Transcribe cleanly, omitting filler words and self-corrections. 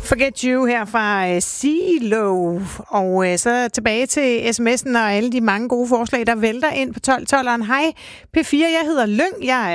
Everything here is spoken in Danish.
Forget You her fra CeeLo. Og så tilbage til sms'en og alle de mange gode forslag, der vælter ind på 1212'eren. Hej P4, jeg hedder Lyng. Jeg